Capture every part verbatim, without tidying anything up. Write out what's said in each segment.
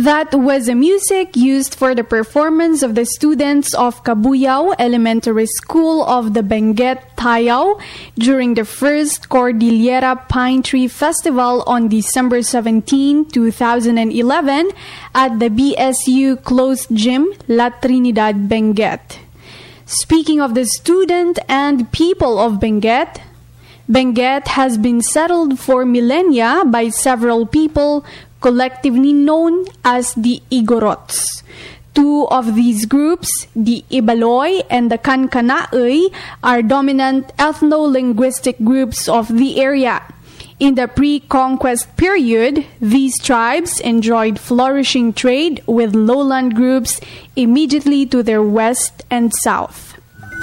That was the music used for the performance of the students of Cabuyao Elementary School of the Benguet, Tayao during the first Cordillera Pine Tree Festival on December seventeenth, two thousand eleven at the B S U Closed Gym, La Trinidad, Benguet. Speaking of the student and people of Benguet, Benguet has been settled for millennia by several people collectively known as the Igorots. Two of these groups, the Ibaloy and the Kankanaey, are dominant ethno-linguistic groups of the area. In the pre-conquest period, these tribes enjoyed flourishing trade with lowland groups immediately to their west and south.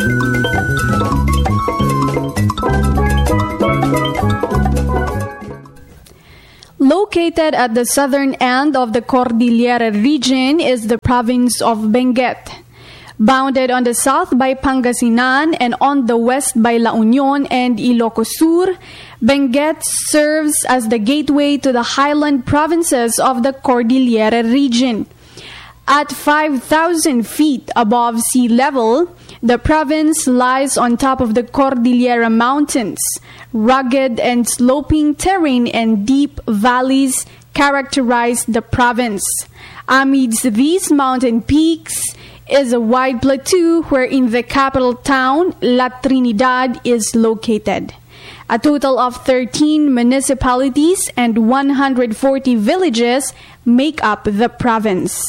Located at the southern end of the Cordillera region is the province of Benguet. Bounded on the south by Pangasinan and on the west by La Union and Ilocos Sur, Benguet serves as the gateway to the highland provinces of the Cordillera region. At five thousand feet above sea level, the province lies on top of the Cordillera Mountains. Rugged and sloping terrain and deep valleys characterize the province. Amidst these mountain peaks is a wide plateau wherein the capital town, La Trinidad, is located. A total of thirteen municipalities and one hundred forty villages make up the province.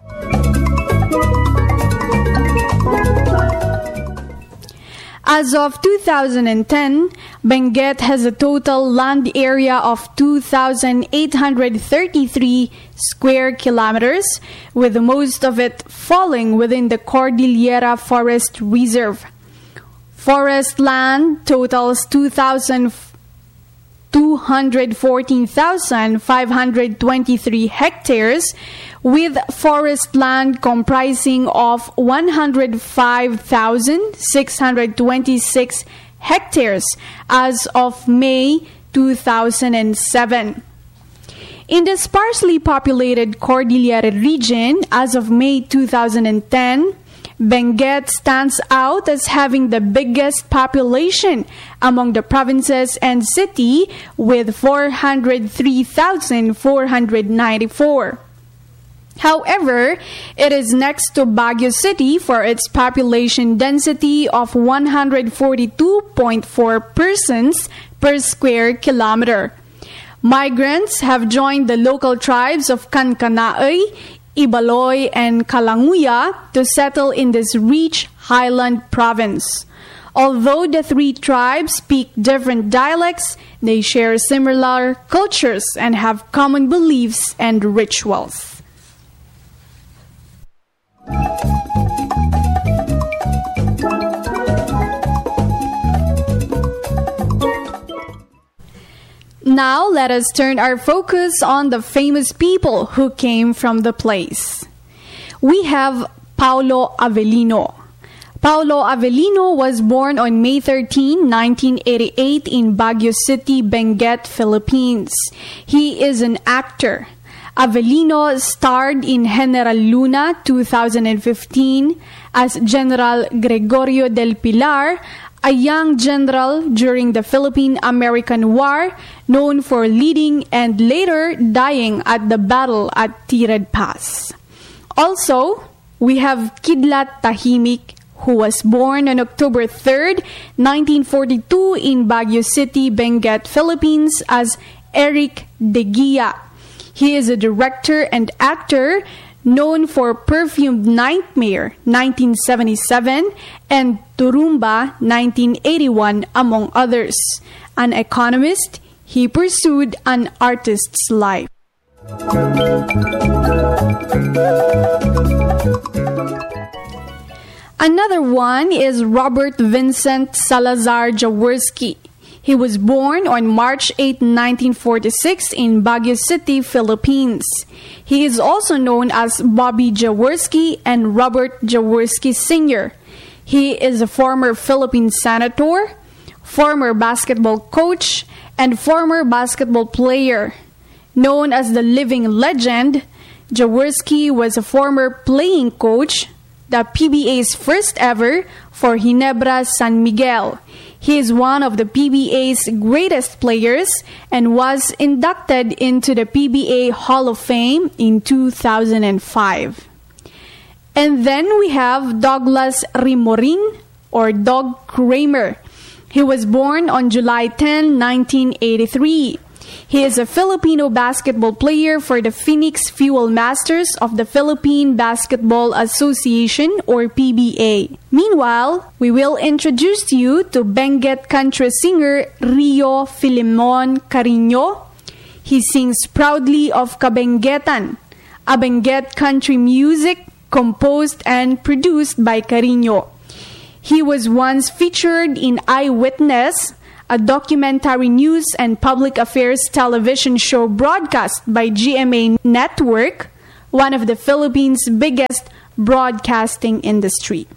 As of two thousand ten, Benguet has a total land area of two thousand eight hundred thirty-three square kilometers, with most of it falling within the Cordillera Forest Reserve. Forest land totals two hundred fourteen thousand five hundred twenty-three hectares, with forest land comprising of one hundred five thousand six hundred twenty-six hectares as of May two thousand seven. In the sparsely populated Cordillera region, as of May two thousand ten, Benguet stands out as having the biggest population among the provinces and city with four hundred three thousand four hundred ninety-four. However, it is next to Baguio City for its population density of one hundred forty-two point four persons per square kilometer. Migrants have joined the local tribes of Kankanaey, Ibaloy, and Kalanguya to settle in this rich highland province. Although the three tribes speak different dialects, they share similar cultures and have common beliefs and rituals. Now let us turn our focus on the famous people who came from the place. We have Paulo Avellino. Paulo Avellino was born on May thirteenth, nineteen eighty-eight in Baguio City, Benguet, Philippines. He is an actor. Avellino starred in General Luna two thousand fifteen as General Gregorio del Pilar, a young general during the Philippine-American War, known for leading and later dying at the battle at Tirad Pass. Also, we have Kidlat Tahimik, who was born on October third, nineteen forty-two in Baguio City, Benguet, Philippines as Eric De Guia. He is a director and actor known for Perfumed Nightmare nineteen seventy-seven and Turumba nineteen eighty-one, among others. An economist, he pursued an artist's life. Another one is Robert Vincent Salazar Jaworski. He was born on March eighth, nineteen forty-six in Baguio City, Philippines. He is also known as Bobby Jaworski and Robert Jaworski Senior He is a former Philippine senator, former basketball coach, and former basketball player. Known as the living legend, Jaworski was a former playing coach, the P B A's first ever for Ginebra San Miguel. He is one of the P B A's greatest players and was inducted into the P B A Hall of Fame in two thousand five. And then we have Douglas Rimorin, or Doug Kramer. He was born on July tenth, nineteen eighty-three. He is a Filipino basketball player for the Phoenix Fuel Masters of the Philippine Basketball Association, or P B A. Meanwhile, we will introduce you to Benguet country singer Rio Filemon Carino. He sings proudly of Kabenguetan, a Benguet country music composed and produced by Carino. He was once featured in Eyewitness, a documentary news and public affairs television show broadcast by G M A Network, one of the Philippines' biggest broadcasting industry.